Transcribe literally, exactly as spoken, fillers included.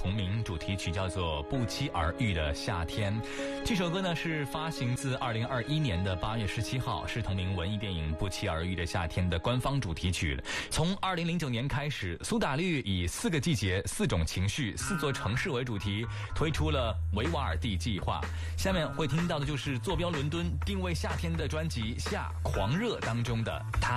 同名主题曲，叫做《不期而遇的夏天》。这首歌呢是发行自二零二一年的八月十七号，是同名文艺电影《不期而遇的夏天》的官方主题曲。从二零零九年开始，苏打绿以四个季节、四种情绪、四座城市为主题，推出了维瓦尔第计划。下面会听到的就是坐标伦敦、定位夏天的专辑《夏狂热》当中的他。